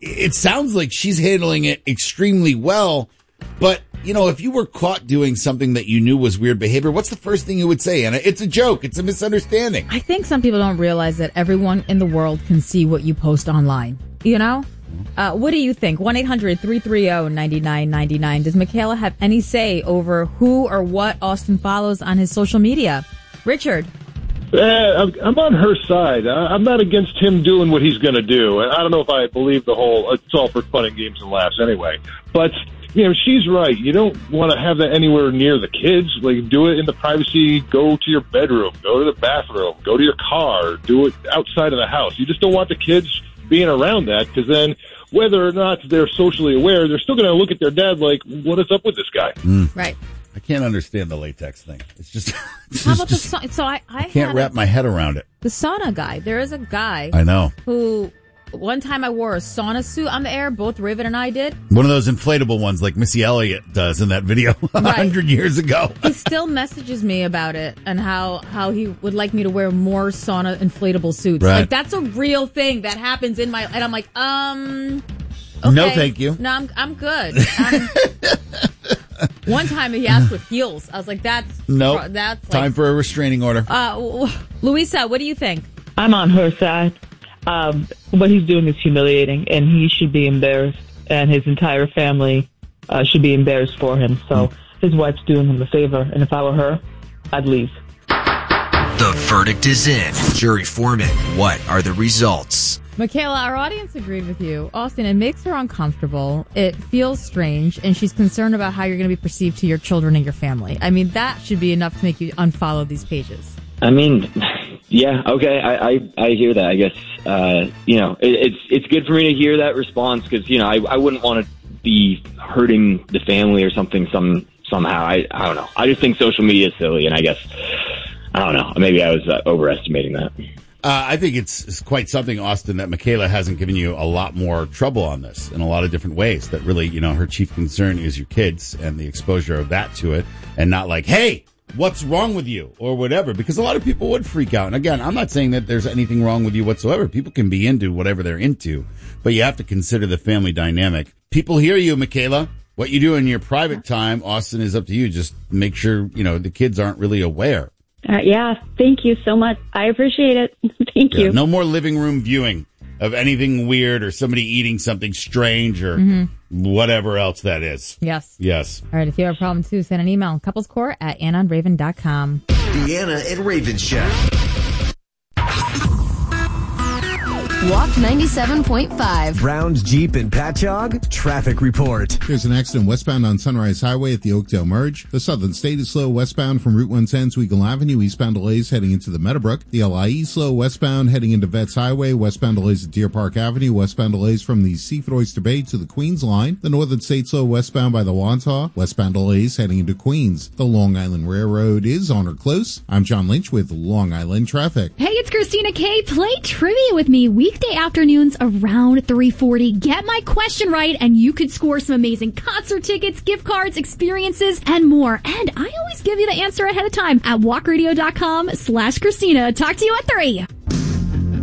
it sounds like she's handling it extremely well. But, if you were caught doing something that you knew was weird behavior, what's the first thing you would say? And it's a joke. It's a misunderstanding. I think some people don't realize that everyone in the world can see what you post online. What do you think? 1-800-330-9999. Does Michaela have any say over who or what Austin follows on his social media? Richard. I'm on her side. I'm not against him doing what he's going to do. I don't know if I believe the whole, it's all for fun and games and laughs anyway. But, she's right. You don't want to have that anywhere near the kids. Like, do it in the privacy. Go to your bedroom. Go to the bathroom. Go to your car. Do it outside of the house. You just don't want the kids being around that, because then whether or not they're socially aware, they're still going to look at their dad like, what is up with this guy? Right. I can't understand the latex thing. It's just... How about the sauna? So I can't wrap my head around it. The sauna guy. There is a guy. I know. Who, one time I wore a sauna suit on the air. Both Raven and I did. One of those inflatable ones like Missy Elliott does in that video 100 years ago. He still messages me about it and how he would like me to wear more sauna inflatable suits. Right. Like, that's a real thing that happens in my... And I'm like, okay. No, thank you. No, I'm good. One time he asked with heels. I was like, that's like, time for a restraining order. Louisa, what do you think? I'm on her side. What he's doing is humiliating, and he should be embarrassed, and his entire family should be embarrassed for him. So his wife's doing him a favor, and if I were her, I'd leave. The verdict is in. Jury foreman, what are the results? Michaela, our audience agreed with you. Austin, it makes her uncomfortable. It feels strange, and she's concerned about how you're going to be perceived to your children and your family. I mean, that should be enough to make you unfollow these pages. I mean, yeah, okay, I hear that. I guess, it's good for me to hear that response because, I wouldn't want to be hurting the family or something somehow. I don't know. I just think social media is silly, and I guess, I don't know. Maybe I was overestimating that. I think it's quite something, Austin, that Michaela hasn't given you a lot more trouble on this in a lot of different ways. That really, her chief concern is your kids and the exposure of that to it, and not like, hey, what's wrong with you or whatever, because a lot of people would freak out. And again, I'm not saying that there's anything wrong with you whatsoever. People can be into whatever they're into, but you have to consider the family dynamic. People hear you, Michaela. What you do in your private time, Austin, is up to you. Just make sure, the kids aren't really aware. Thank you so much. I appreciate it. Thank you. No more living room viewing of anything weird or somebody eating something strange or whatever else that is. Yes. All right. If you have a problem, too, send an email. couplescourt@AnnandRaven.com. The Anna and Raven Show. Walk 97.5. Browns, Jeep, and Patchogue. Traffic report. There's an accident westbound on Sunrise Highway at the Oakdale Merge. The Southern State is slow westbound from Route 110 to Eagle Avenue. Eastbound delays heading into the Meadowbrook. The LIE slow westbound heading into Vets Highway. Westbound delays at Deer Park Avenue. Westbound delays from the Seaford Oyster Bay to the Queens line. The Northern State slow westbound by the Wantagh. Westbound delays heading into Queens. The Long Island Railroad is on or close. I'm John Lynch with Long Island Traffic. Hey, it's Christina K. Play trivia with me weekday afternoons around 3:40. Get my question right and you could score some amazing concert tickets, gift cards, experiences, and more. And I always give you the answer ahead of time at walkradio.com/Christina. Talk to you at 3.